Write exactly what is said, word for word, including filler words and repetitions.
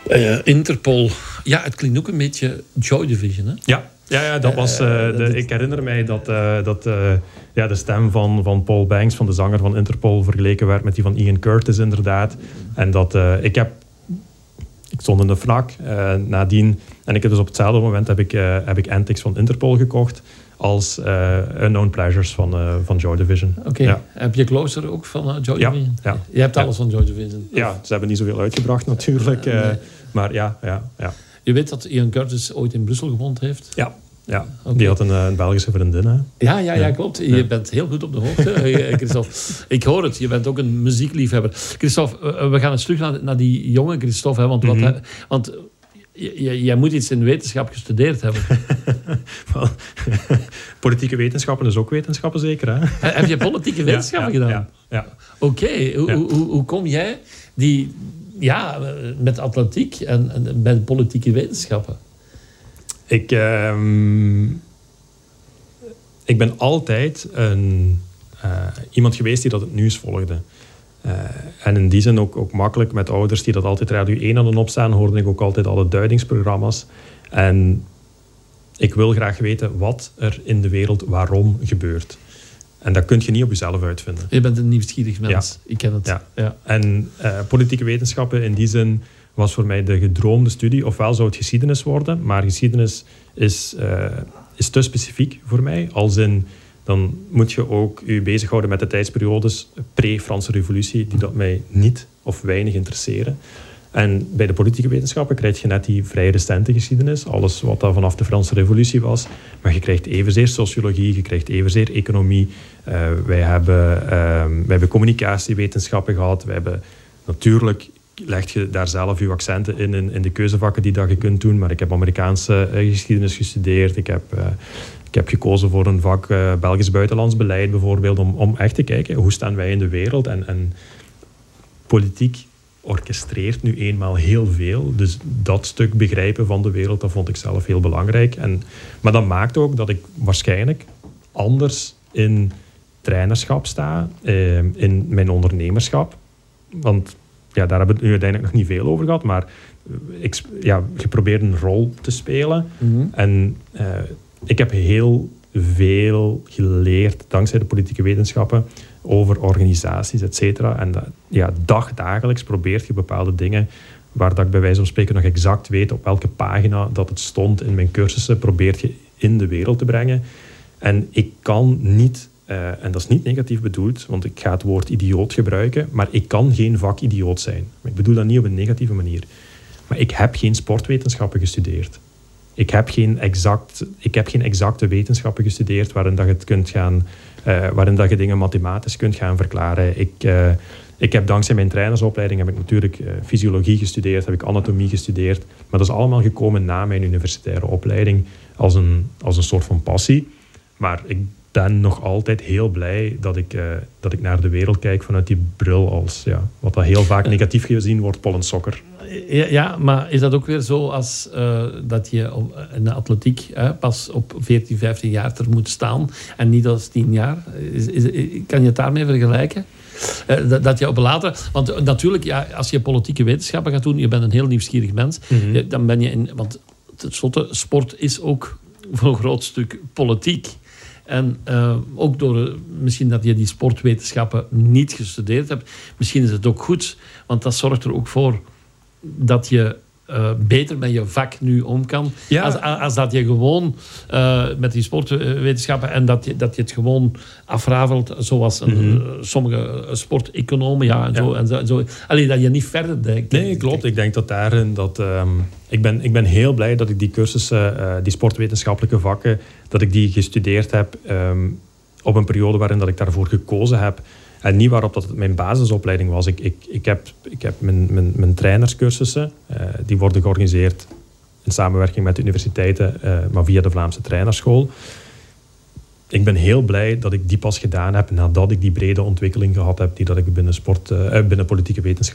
Uh, Interpol. Ja, het klinkt ook een beetje Joy Division, hè? Ja, ja, ja dat was... Uh, de, uh, ik herinner mij dat, uh, dat uh, ja, de stem van, van Paul Banks, van de zanger van Interpol, vergeleken werd met die van Ian Curtis, inderdaad. En dat uh, ik heb... Ik stond in de vlak uh, nadien. En ik heb dus op hetzelfde moment heb ik, uh, heb ik Antics van Interpol gekocht als uh, Unknown Pleasures van, uh, van Joy Division. Oké. Okay. Ja. Heb je Closer ook van uh, Joy ja, Division? Ja. Je hebt alles ja. van Joy Division? Ja, ze hebben niet zoveel uitgebracht natuurlijk. Uh, nee. Maar ja, ja, ja. Je weet dat Ian Curtis ooit in Brussel gewoond heeft? Ja. Ja, okay. Die had een, een Belgische vriendin. Hè? Ja, ja, ja, ja, klopt. Je ja. bent heel goed op de hoogte, Christophe. Ik hoor het, je bent ook een muziekliefhebber. Christophe, we gaan eens terug naar, naar die jonge Christophe. Hè, want wat, mm-hmm. want jij moet iets in wetenschap gestudeerd hebben. Well, politieke wetenschappen is ook wetenschappen, zeker. Hè? Heb je politieke wetenschappen ja, ja, gedaan? Ja. ja. Oké, okay. hoe, ja. hoe, hoe, hoe kom jij die, ja, met atletiek en, en met politieke wetenschappen? Ik, uh, ik ben altijd een, uh, iemand geweest die dat het nieuws volgde. Uh, en in die zin ook, ook makkelijk met ouders die dat altijd Radio één hadden opstaan, hoorde ik ook altijd alle duidingsprogramma's. En ik wil graag weten wat er in de wereld waarom gebeurt. En dat kun je niet op jezelf uitvinden. Je bent een nieuwsgierig mens, ja. Ik ken het. Ja. Ja. En uh, politieke wetenschappen in die zin was voor mij de gedroomde studie. Ofwel zou het geschiedenis worden, maar geschiedenis is, uh, is te specifiek voor mij. Als in, dan moet je ook je bezighouden met de tijdsperiodes pre-Franse revolutie, die dat mij niet of weinig interesseren. En bij de politieke wetenschappen krijg je net die vrij recente geschiedenis, alles wat dat vanaf de Franse revolutie was. Maar je krijgt evenzeer sociologie, je krijgt evenzeer economie. Uh, wij, hebben, uh, wij hebben communicatiewetenschappen gehad, wij hebben natuurlijk... leg je daar zelf je accenten in, in, in de keuzevakken die dat je kunt doen. Maar ik heb Amerikaanse uh, geschiedenis gestudeerd. Ik heb, uh, ik heb gekozen voor een vak uh, Belgisch buitenlands beleid bijvoorbeeld. Om, om echt te kijken, hoe staan wij in de wereld? En, en politiek orchestreert nu eenmaal heel veel. Dus dat stuk begrijpen van de wereld, dat vond ik zelf heel belangrijk. En, maar dat maakt ook dat ik waarschijnlijk anders in trainerschap sta. Uh, in mijn ondernemerschap. Want... Ja, daar hebben we het nu uiteindelijk nog niet veel over gehad, maar ik, ja, je probeert een rol te spelen. Mm-hmm. En uh, ik heb heel veel geleerd, dankzij de politieke wetenschappen, over organisaties, et cetera. En dat, ja, dagdagelijks probeert je bepaalde dingen, waar dat ik bij wijze van spreken nog exact weet op welke pagina dat het stond in mijn cursussen, probeert je in de wereld te brengen. En ik kan niet... Uh, en dat is niet negatief bedoeld, want ik ga het woord idioot gebruiken, maar ik kan geen vakidioot zijn. Ik bedoel dat niet op een negatieve manier. Maar ik heb geen sportwetenschappen gestudeerd. Ik heb geen, exact, ik heb geen exacte wetenschappen gestudeerd waarin, dat je, het kunt gaan, uh, waarin dat je dingen mathematisch kunt gaan verklaren. Ik, uh, ik heb dankzij mijn trainersopleiding heb ik natuurlijk uh, fysiologie gestudeerd, heb ik anatomie gestudeerd. Maar dat is allemaal gekomen na mijn universitaire opleiding als een, als een soort van passie. Maar ik ben nog altijd heel blij dat ik, uh, dat ik naar de wereld kijk vanuit die bril als, ja, wat dat heel vaak negatief gezien wordt, pollen sokker. Ja, ja, maar is dat ook weer zo als uh, dat je op, in de atletiek uh, pas op veertien, vijftien jaar er moet staan en niet als tien jaar? Is, is, kan je het daarmee vergelijken? Uh, dat, dat je op later... Want natuurlijk, ja, als je politieke wetenschappen gaat doen, je bent een heel nieuwsgierig mens, mm-hmm. dan ben je in... Want tenslotte, sport is ook voor een groot stuk politiek. En uh, ook door uh, misschien dat je die sportwetenschappen niet gestudeerd hebt. Misschien is het ook goed, want dat zorgt er ook voor dat je uh, beter met je vak nu om kan. Ja. Als, als dat je gewoon uh, met die sportwetenschappen en dat je, dat je het gewoon afrafelt zoals een, mm-hmm. uh, sommige sporteconomen. Ja, en ja. Zo, en zo, en zo. Allee, dat je niet verder denkt. Nee, klopt. Ik denk dat daarin... Dat, um, ik, ben, ik ben heel blij dat ik die cursussen, uh, die sportwetenschappelijke vakken, dat ik die gestudeerd heb um, op een periode waarin dat ik daarvoor gekozen heb. En niet waarop dat het mijn basisopleiding was. Ik, ik, ik heb, ik heb mijn, mijn, mijn trainerscursussen. Uh, die worden georganiseerd in samenwerking met de universiteiten, uh, maar via de Vlaamse Trainerschool. Ik ben heel blij dat ik die pas gedaan heb nadat ik die brede ontwikkeling gehad heb die dat ik binnen, sport, uh, binnen politieke wetenschap